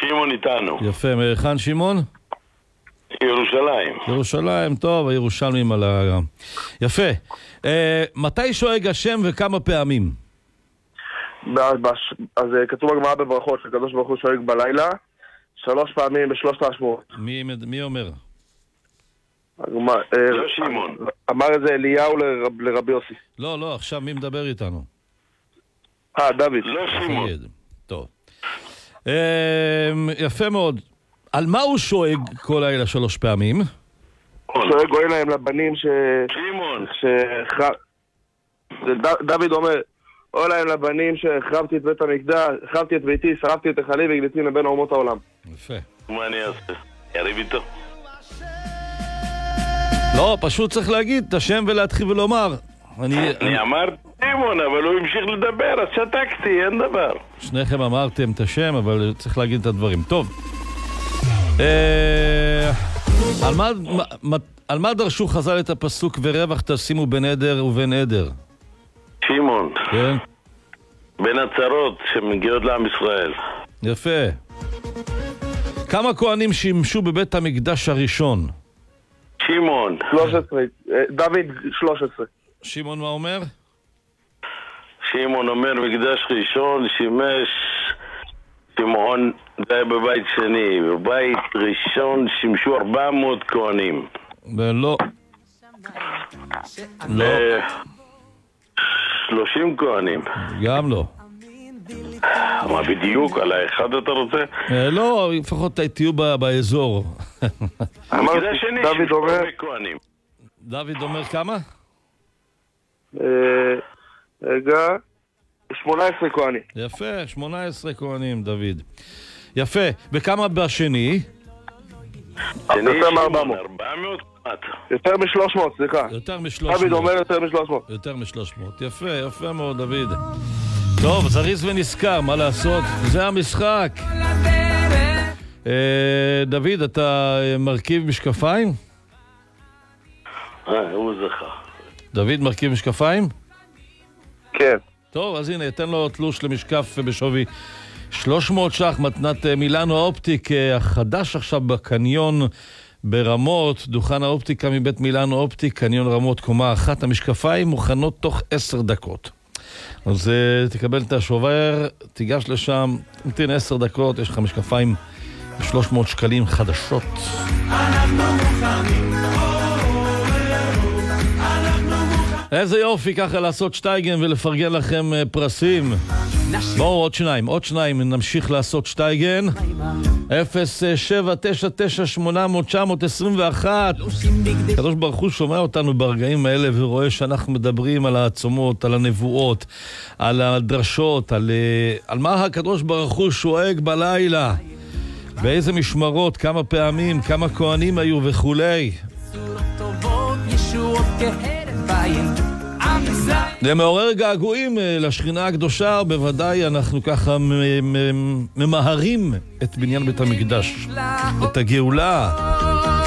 שמעון איתנו. יפה, מהיכן שמעון? ירושלים. ירושלים, טוב, הירושלמים על ה... יפה. מתי שואג השם וכמה פעמים? אז כתוב בגמרא בברכות שהקדוש ברוך הוא שואג בלילה 3 פעמים בשלושת השבועות. מי אומר? לא שמעון. אמר את זה אליהו לרבי יוסי. לא, עכשיו מי מדבר איתנו? דוד. לא שמעון. טוב. יפה מאוד. על מה הוא שואג כל לילה 3 פעמים? שואג גוי להם לבנים שמעון. דוד אומר, אוי להם לבנים שהחרבתי את בית המקדש, החרבתי את ביתי, שרפתי את היכלי והגליתי לבין אומות העולם. יפה. מה אני אעשה? יריב איתו. לא, פשוט צריך להגיד את השם ולהתחיל ולומר. אני אמרתי שמעון, אבל הוא המשיך לדבר, אז שתקתי, אין דבר. שניכם אמרתם את השם, אבל צריך להגיד את הדברים. טוב. על מה דרשו חז"ל את הפסוק ורווח תשימו בין עדר ובין עדר? שמעון. כן. בין הצרות שמגיעות לעם ישראל. יפה. כמה כהנים שימשו בבית המקדש הראשון? שמעון. 13. דוד 13. שמעון מה אומר? שמעון אומר מקדש ראשון שימש שמעון די בבית שני. בבית ראשון שימשו 400 כהנים. ולא. לא. 30 כהנים. גם לא. מה בדיוק? על האחד אתה רוצה? לא, לפחות תהיו באזור. מקדש שני שימשו הרבה כהנים. דוד אומר כמה? רגע, 18 כהנים. יפה, 18 כהנים, דוד. יפה, וכמה בשני? יותר מ-400. 400? יותר מ-300, סליחה. יותר מ-300. דוד אומר יותר מ-300. יותר מ-300. יפה, יפה מאוד, דוד. טוב, זריז ונזכר, מה לעשות? זה המשחק. דוד, אתה מרכיב משקפיים? הוא זכה. דוד מרכיב משקפיים? כן. טוב, אז הנה, תן לו תלוש למשקף בשווי 300 ש"ח, מתנת מילאנו האופטיק החדש עכשיו בקניון ברמות, דוכן האופטיקה מבית מילאנו אופטיק, קניון רמות קומה 1, המשקפיים מוכנות תוך 10 דקות. אז תקבל את השובר, תיגש לשם, תמתין 10 דקות, יש לך משקפיים ב-300 שקלים חדשות. איזה יופי ככה לעשות שטייגן ולפרגן לכם פרסים. בואו עוד שניים נמשיך לעשות שטייגן. 0799800 קדוש ברוך הוא שומע אותנו ברגעים האלה ורואה שאנחנו מדברים על העצומות, על הנבואות, על הדרשות, על מה הקדוש ברוך הוא שואג בלילה, באיזה משמרות, כמה פעמים, כמה כהנים היו וכולי. זה מעורר געגועים לשכינה הקדושה, בוודאי אנחנו ככה ממהרים את בניין בית המקדש, את הגאולה.